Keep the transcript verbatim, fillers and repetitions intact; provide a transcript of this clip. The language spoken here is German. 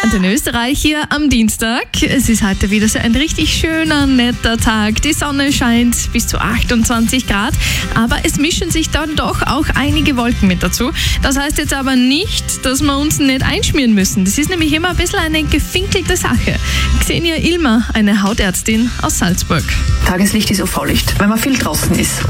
in Österreich hier am Dienstag. Es ist heute wieder so ein richtig schöner, netter Tag. Die Sonne scheint bis zu achtundzwanzig Grad, aber es mischen sich dann doch auch einige Wolken mit dazu. Das heißt jetzt aber nicht, dass wir uns nicht einschmieren müssen. Das ist nämlich immer ein bisschen eine gefinkelte Sache. Xenia Ilmer, eine Hautärztin aus Salzburg. Tageslicht ist U V-Licht, wenn man viel draußen ist.